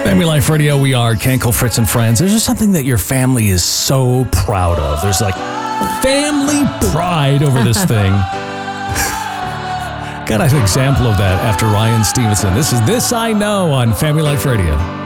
Family Life Radio, we are Kenkel, Fritz, and Friends. There's just something that your family is so proud of. There's like family pride over this thing. Got an example of that after Ryan Stevenson. This is This I Know on Family Life Radio.